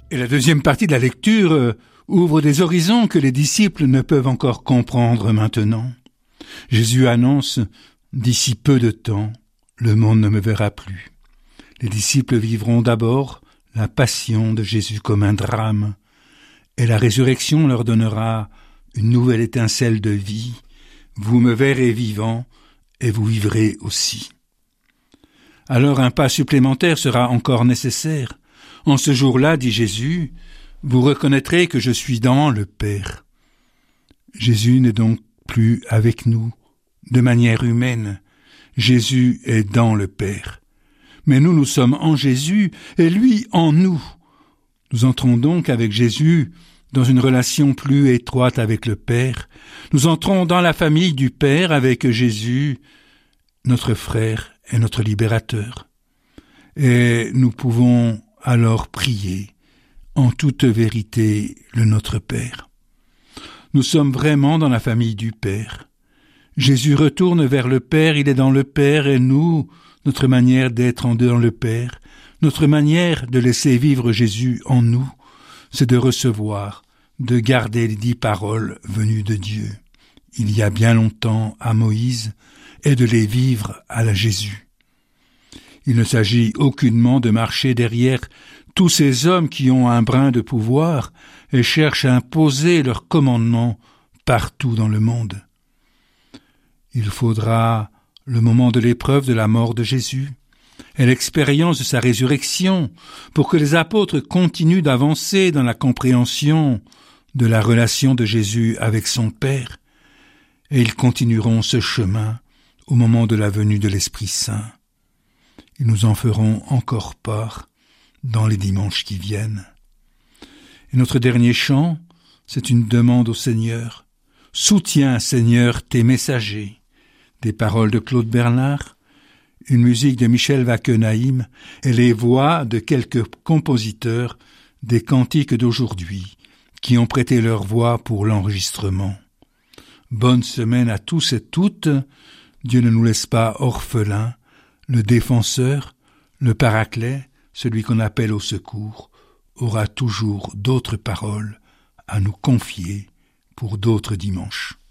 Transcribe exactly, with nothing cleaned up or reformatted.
Et la deuxième partie de la lecture euh, ouvre des horizons que les disciples ne peuvent encore comprendre maintenant. Jésus annonce « D'ici peu de temps, le monde ne me verra plus ». Les disciples vivront d'abord la passion de Jésus comme un drame, et la résurrection leur donnera une nouvelle étincelle de vie. Vous me verrez vivant, et vous vivrez aussi. Alors un pas supplémentaire sera encore nécessaire. En ce jour-là, dit Jésus, vous reconnaîtrez que je suis dans le Père. Jésus n'est donc plus avec nous, de manière humaine. Jésus est dans le Père. Mais nous, nous sommes en Jésus, et lui en nous. Nous entrons donc avec Jésus dans une relation plus étroite avec le Père. Nous entrons dans la famille du Père avec Jésus, notre frère et notre libérateur. Et nous pouvons alors prier en toute vérité le Notre Père. Nous sommes vraiment dans la famille du Père. Jésus retourne vers le Père, il est dans le Père, et nous, notre manière d'être en dans le Père, notre manière de laisser vivre Jésus en nous, c'est de recevoir, de garder les dix paroles venues de Dieu, il y a bien longtemps à Moïse, et de les vivre à la Jésus. Il ne s'agit aucunement de marcher derrière tous ces hommes qui ont un brin de pouvoir et cherchent à imposer leurs commandements partout dans le monde. Il faudra le moment de l'épreuve de la mort de Jésus et l'expérience de sa résurrection pour que les apôtres continuent d'avancer dans la compréhension de la relation de Jésus avec son Père, et ils continueront ce chemin au moment de la venue de l'Esprit Saint. Ils nous en feront encore part dans les dimanches qui viennent. Et notre dernier chant, c'est une demande au Seigneur. « Soutiens, Seigneur, tes messagers ». Des paroles de Claude Bernard, une musique de Michel Wackenaim et les voix de quelques compositeurs des cantiques d'aujourd'hui qui ont prêté leur voix pour l'enregistrement. Bonne semaine à tous et toutes. Dieu ne nous laisse pas orphelins. Le défenseur, le paraclet, celui qu'on appelle au secours, aura toujours d'autres paroles à nous confier pour d'autres dimanches.